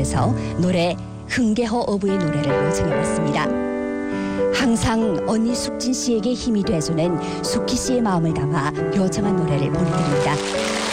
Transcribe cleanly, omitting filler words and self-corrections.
중에서 노래 흥계호 어부의 노래를 요청해봤습니다. 항상 언니 숙진 씨에게 힘이 돼주는 숙희 씨의 마음을 담아 요청한 노래를 보내드립니다.